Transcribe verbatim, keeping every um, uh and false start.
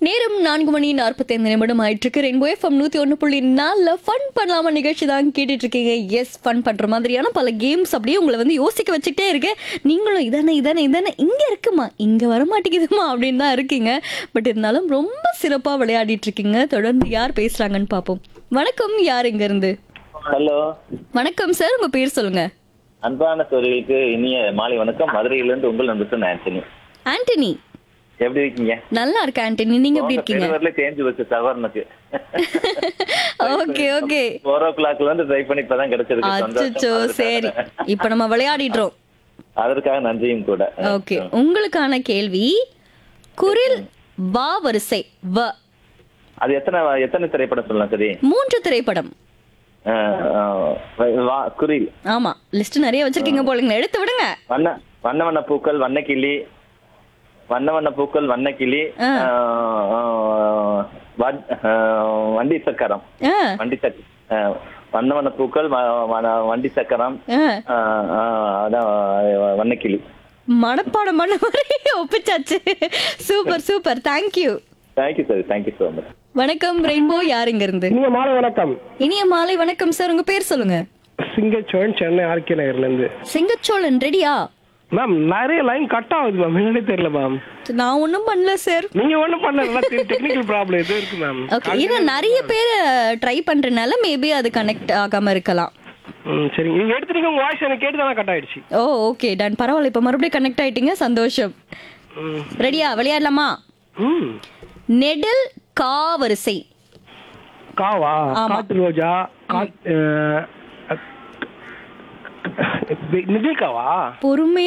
நேரம் நான்கு மணி நாற்பத்தி ஐந்து நிமிடம் ஆயிட்டு இருக்கு. ரெயின்போ எஃப்எம் நூத்தி ஒன்று புள்ளி நாலுல ஃபன் பண்ணலாமா நிகழ்ச்சி தான் கேட்டுட்டு இருக்கீங்க. எஸ், ஃபன் பண்ற மாதிரியான பல கேம்ஸ் அப்படியே உங்களை வந்து யோசிக்க வச்சுக்கிட்டே இருக்கு. நீங்களும் இதானே இதானே இதானே இங்க இருக்குமா இங்க வர மாட்டேங்குதுமா அப்படின்னு தான் இருக்கீங்க. பட் இருந்தாலும் ரொம்ப சிறப்பா விளையாடிட்டு இருக்கீங்க. தொடர்ந்து யார் பேசுறாங்கன்னு பார்ப்போம். வணக்கம், யார் இங்க இருந்து? ஹலோ, வணக்கம் சார், உங்க பேர் சொல்லுங்க. அன்பான சோழர்களுக்கு இனிய மாலை வணக்கம். மதுரையிலிருந்து உங்கள் நண்பர் ஆண்டனி. ஆண்டனி, எப்படி இருக்கீங்க? நல்லா இருக்கு ஆண்டனி, நீங்க எப்படி இருக்கீங்க? வரல சேஞ்ச் வச்சு சவர்னுக்கு ஓகே ஓகே. ஃபோர் ஓ கிளாக்ல இருந்து ட்ரை பண்ணி இப்பதான் கிடைச்சிருக்கு. அச்சச்சோ, சரி, இப்ப நம்ம விளையாடிடுறோம். அதற்காக நன்றியும் கூட. ஓகே, உங்களுக்கான கேள்வி குரில் வா வரிசை வ. அது எத்தனை எத்தனை திரைப்படம் சொல்லலாம்? சரி, மூன்று திரைப்படம். அஹ், அஹ், வா- குரில். ஆமா, லிஸ்ட் நிறைய வச்சிருக்கீங்க போலங்க, எடுத்து விடுங்க. வண்ண வண்ண வண்ண பூக்கள், வண்ணக்கிளி, வண்ண வண்ண பூக்கள், வண்ணக்கிளி, ஆ. அஹ், அஹ், வண்- அஹ், வண்டி சக்கரம், ஆ, வண்டி சக் அஹ், வண்ண வண்ண பூக்கள், வ- வ- வண்டி சக்கரம், ஆ. அஹ், அஹ், அதான் வண்ணக்கிளி. மனப்பாடம் பண்ண மாதிரி ஒப்பிச்சாச்சு. Super super, thank you. Thank you sir, thank you so much. வணக்கம் ரெயின்போ, யார் இங்க இருந்து? இனிய மாலை வணக்கம். இனிய மாலை வணக்கம் சார், உங்க பேர் சொல்லுங்க. சிங்கச்சோழன், சென்னை ஆர்கே நகர்ல இருந்து. சிங்கச்சோழன் ரெடியா? மேம் நிறைய லைன் கட் ஆகுது மேம், என்னன்னே தெரியல மேம். நான் ஒன்றும் பண்ணல சார். நீங்க ஒண்ணும் பண்ணல, டெக்னிக்கல் ப்ராப்ளம் எதுவும் இருக்கு மேம். ஓகே, ஏன்னா நிறைய பேர் ட்ரை பண்றதுனால மேபி அது கனெக்ட் ஆகாம இருக்கலாம். ம், சரி, நீங்க எடுத்துட்டீங்க, உங்க வாய்ஸ் எனக்கு கேட்டு தானே கட் ஆயிடுச்சு. ஓ ஓகே, டன், பரவாயில்ல, இப்போ மறுபடியும் கனெக்ட் ஆயிட்டீங்க, சந்தோஷம். ம். ரெடியா, விளையாடலாமா? ம். நெடில் கா வரிசை. காவா? ஆமா. காட்டு ரோஜா, காட் நிதிகாவா? பொறுமையா